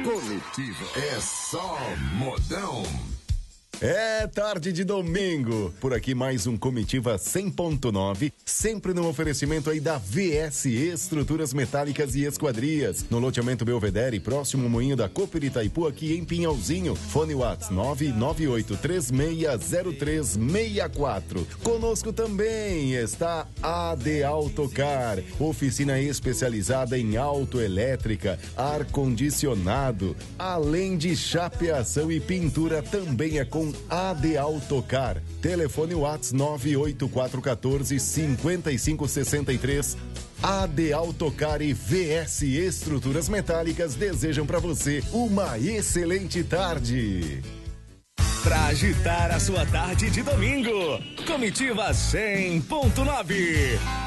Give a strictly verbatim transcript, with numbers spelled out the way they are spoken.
Comitiva é só modão. É tarde de domingo. Por aqui mais um Comitiva cem ponto nove, sempre no oferecimento aí da V S Estruturas Metálicas e Esquadrias, no loteamento Belvedere, próximo Moinho da Cooper Itaipu, aqui em Pinhalzinho. Fone Whats nove nove oito três seis zero três seis quatro. Conosco também está a de Autocar, oficina especializada em autoelétrica, ar-condicionado, além de chapeação e pintura, também é com A D Autocar. Telefone Whats nove oito quatro um quatro cinco cinco seis três. A D Autocar e V S Estruturas Metálicas desejam para você uma excelente tarde. Pra agitar a sua tarde de domingo, Comitiva cem ponto nove.